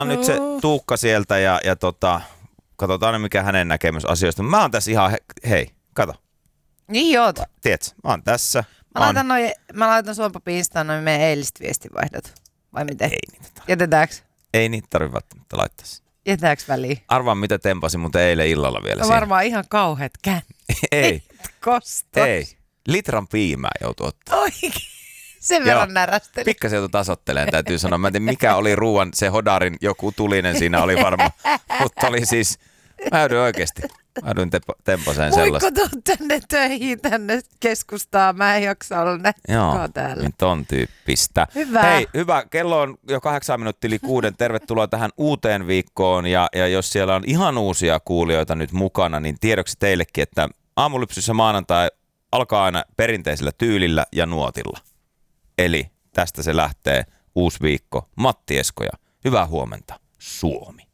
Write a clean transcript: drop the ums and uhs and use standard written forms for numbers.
nyt se Tuukka sieltä ja katsotaan mikä hänen näkemys asioista. Mä oon tässä ihan, hei, kato. Niin oot. Tiedätkö, mä oon tässä. Mä laitan Suompapiin Instaan noin meidän eiliset viestivaihdot. Vai miten? Ei niitä tarvitse. Jätetäänkö? Ei niitä tarvitse välttämättä laittaa. Jätetäänkö väliin? Arvaan mitä tempasin muuten eilen illalla vielä siinä. Varmaan ihan kauheat Ei. Kostos. Ei. Litran piimää joutuu ottaa. Oikein. Sen verran närästeli. Pikkasen joutui tasotteleen, täytyy sanoa. Mä en tiedä mikä oli ruuan, se Hodarin joku tulinen siinä oli varmaan. Mutta oli siis, mä joudun oikeasti. Mä joudun tempaseen sellaista. Voitko tuu tänne töihin, tänne keskustaan? Mä en jaksa olla nähtyä täällä. Joo, ton tyyppistä. Hyvä. Hei, hyvä. Kello on jo 8 minuuttia yli 6. Tervetuloa tähän uuteen viikkoon. Ja jos siellä on ihan uusia kuulijoita nyt mukana, niin tiedoksi teillekin, että Aamulypsyssä maanantai alkaa aina perinteisellä tyylillä ja nuotilla. Eli tästä se lähtee uusi viikko. Matti Eskoja, hyvää huomenta, Suomi.